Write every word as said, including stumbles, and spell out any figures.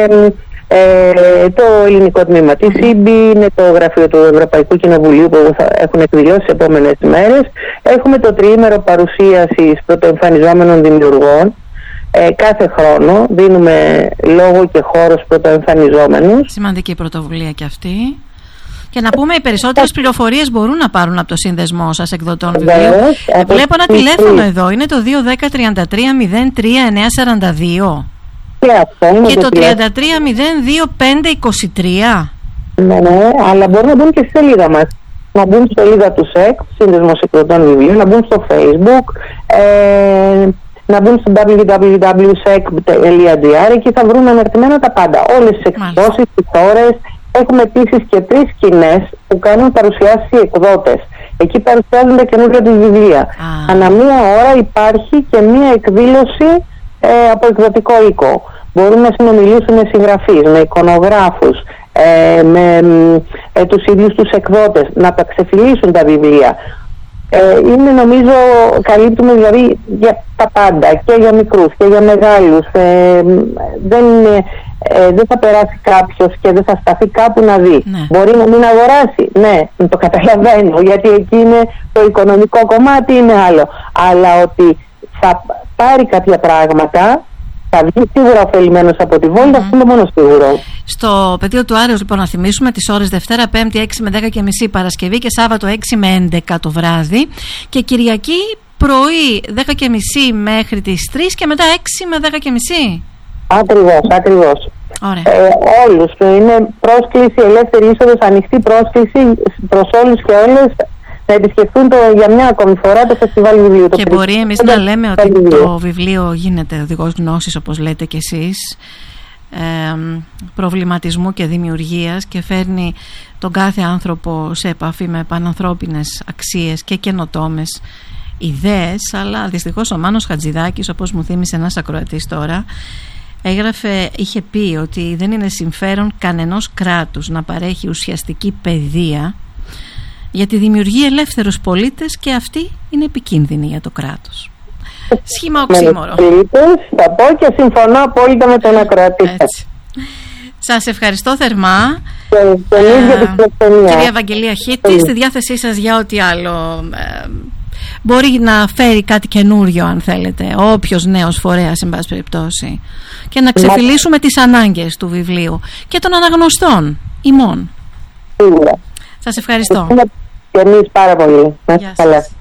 Ε, το ελληνικό τμήμα της ΣΥΜΠΗ, είναι το γραφείο του Ευρωπαϊκού Κοινοβουλίου που θα έχουν εκδηλώσει τις επόμενες μέρες. Έχουμε το τριήμερο παρουσίασης πρωτοεμφανιζόμενων δημιουργών. Ε, κάθε χρόνο δίνουμε λόγο και χώρο στους πρωτοεμφανιζόμενους. Σημαντική πρωτοβουλία και αυτή. Και να πούμε, οι περισσότερες πληροφορίες μπορούν να πάρουν από το σύνδεσμό σας εκδοτών βιβλίου. Βλέπω ένα τηλέφωνο εδώ, είναι το δύο ένα μηδέν τριάντα τρία μηδέν τρία εννιά σαράντα δύο. Και, αυτό είναι και το, το τριάντα τρία μηδέν δύο πέντε είκοσι τρία. Ναι, ναι, αλλά μπορούν να μπουν και στη σελίδα μας. Να μπουν στη σελίδα του ΣΕΚ, Σύνδεσμος Εκδοτών Βιβλίων, να μπουν στο Facebook, ε, να μπουν στο double-u double-u double-u τελεία σεκ τελεία τζι άρ. Εκεί θα βρουν αναρτημένα τα πάντα. Όλες τις εκδόσεις, τις ώρες. Έχουμε επίσης και τρεις σκηνές που κάνουν παρουσιάσεις οι εκδότες. Εκεί παρουσιάζουν τα καινούργια τους βιβλία. Ah. Ανά μία ώρα υπάρχει και μία εκδήλωση ε, από εκδοτικό οίκο. Μπορούν να συνομιλήσουν με συγγραφείς, με εικονογράφους, ε, με ε, τους ίδιους τους εκδότες, να τα ξεφυλίσουν τα βιβλία. Ε, είναι, νομίζω, καλύπτουμε δηλαδή για τα πάντα, και για μικρούς και για μεγάλους. Ε, δεν, ε, δεν θα περάσει κάποιος και δεν θα σταθεί κάπου να δει. Ναι. Μπορεί να μην αγοράσει, ναι, το καταλαβαίνω, γιατί εκεί είναι το οικονομικό κομμάτι, είναι άλλο. Αλλά ότι θα πάρει κάποια πράγματα, θα βγει σίγουρα ωφελημένος από τη βόλτα, mm-hmm. αυτό είναι μόνο σίγουρο. Στο πεδίο του Άρεως, λοιπόν, να θυμίσουμε τις ώρες Δευτέρα, Πέμπτη έξι με δέκα και μισή, Παρασκευή και Σάββατο έξι με έντεκα το βράδυ, και Κυριακή πρωί δέκα και μισή μέχρι τις τρεις και μετά έξι με δέκα και μισή. Ακριβώς, ακριβώς. Ε, όλους. Είναι πρόσκληση, ελεύθερη είσοδος, ανοιχτή πρόσκληση προς όλους και όλες να επισκεφτούν το, για μια ακόμη φορά το φεστιβάλ βιβλίου. Και το μπορεί εμείς να λέμε ότι βιβλίο. Το βιβλίο γίνεται οδηγός γνώσης, όπως λέτε κι εσείς, ε, προβληματισμού και δημιουργίας, και φέρνει τον κάθε άνθρωπο σε επαφή με πανανθρώπινες αξίες και καινοτόμες ιδέες. Αλλά δυστυχώς ο Μάνος Χατζηδάκης, όπως μου θύμισε ένας ακροατής τώρα, έγραφε, είχε πει ότι δεν είναι συμφέρον κανενός κράτους να παρέχει ουσιαστική παιδεία, γιατί δημιουργεί ελεύθερους πολίτες και αυτή είναι επικίνδυνη για το κράτος. Σχήμα οξύμορο. Θα πω και συμφωνώ απόλυτα με τον ακροατή. Σας ευχαριστώ θερμά. Και, και ε, κυρία Ευαγγελία Χίτη, στη διάθεσή σας για ό,τι άλλο ε, μπορεί να φέρει κάτι καινούριο, αν θέλετε, όποιος νέος φορέας, εν πάση περιπτώσει, και να ξεφυλίσουμε Μα... τις ανάγκες του βιβλίου και των αναγνωστών ημών. Σίγουρα. Σας ευχαριστώ. Και εμείς πάρα πολύ. Να είστε καλά.